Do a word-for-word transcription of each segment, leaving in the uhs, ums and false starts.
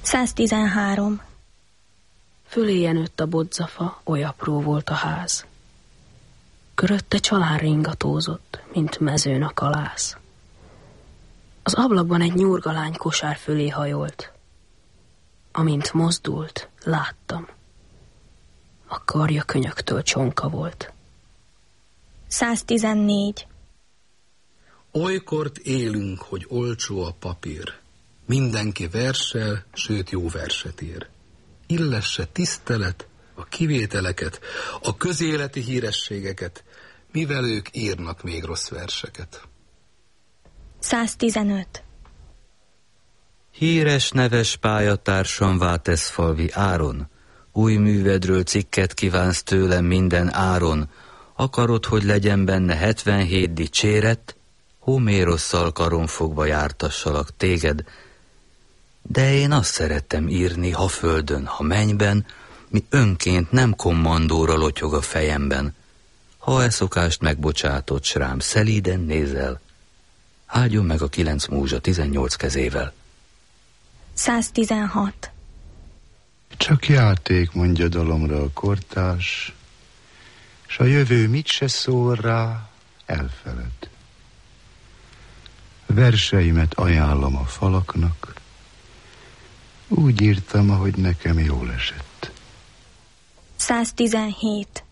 száztizenhárom. Föléje nőtt a bodzafa, oly apró volt a ház. Körötte csalán ringatózott, mint mezőn a kalász. Az ablakban egy nyurgalány kosár fölé hajolt. Amint mozdult, láttam. A karja könyöktől csonka volt. száztizennégy. Olykort élünk, hogy olcsó a papír. Mindenki versel, sőt jó verset ír. Illesse tisztelet a kivételeket, a közéleti hírességeket, mivel ők írnak még rossz verseket. száztizenöt. Híres neves pályatársam Váteszfalvi Áron, új művedről cikket kívánsz tőlem minden áron, akarod, hogy legyen benne hetvenhét dicséret, Homérosszal karon fogva jártassalak téged, de én azt szerettem írni, ha földön, ha mennyben, mi önként nem kommandóra lotyog a fejemben. Ha e szokást megbocsátott, s rám szelíden nézel, áldjon meg a kilenc múzsa tizennyolc kezével. száztizenhat. Csak játék, mondja dalomra a kortárs, s a jövő mit se szól rá, elfeled. Verseimet ajánlom a falaknak, úgy írtam, ahogy nekem jól esett. száztizenhét.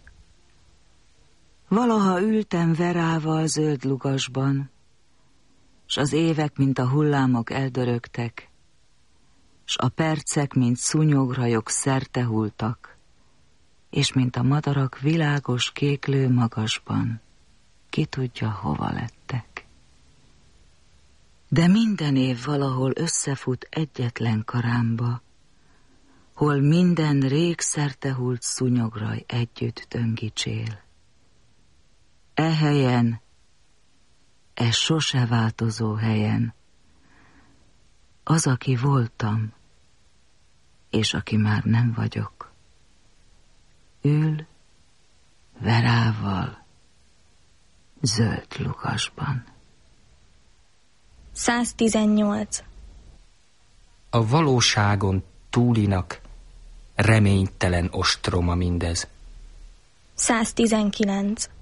Valaha ültem Verával zöld lugasban, s az évek, mint a hullámok eldörögtek, s a percek, mint szúnyograjok szerte hultak, és mint a madarak világos kéklő magasban, ki tudja, hova lettek. De minden év valahol összefut egyetlen karámba, hol minden rég szerte hult szúnyograj együtt döngicsél. E helyen, e sose változó helyen, az, aki voltam, és aki már nem vagyok, ül Verával zöld lugasban. száztizennyolc. A valóságon túlinak reménytelen ostroma mindez. száztizenkilenc.